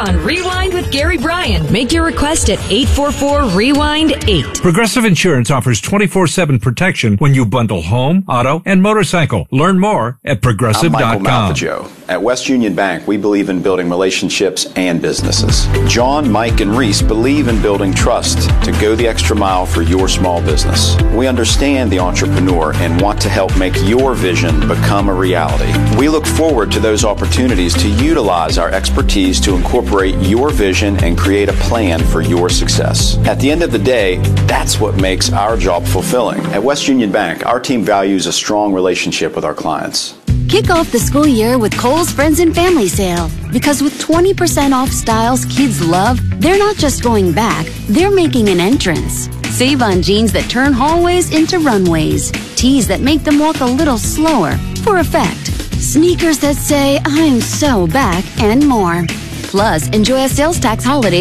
on Rewind with Gary Bryan. Make your request at 844-REWIND-8. Progressive Insurance offers 24/7 protection when you bundle home, auto, and motorcycle. Learn more at Progressive.com. I'm Michael Malfaggio. At West Union Bank, we believe in building relationships and businesses. John, Mike, and Reese believe in building trust to go the extra mile for your small business. We understand the entrepreneur and want to help make your vision become a reality. We look forward to those opportunities to utilize our expertise to incorporate your vision and create a plan for your success. At the end of the day, that's what makes our job fulfilling. At West Union Bank, our team values a strong relationship with our clients. Kick off the school year with Kohl's Friends and Family Sale. Because with 20% off styles kids love, they're not just going back, they're making an entrance. Save on jeans that turn hallways into runways, tees that make them walk a little slower for effect, sneakers that say, I'm so back, and more. Plus, enjoy a sales tax holiday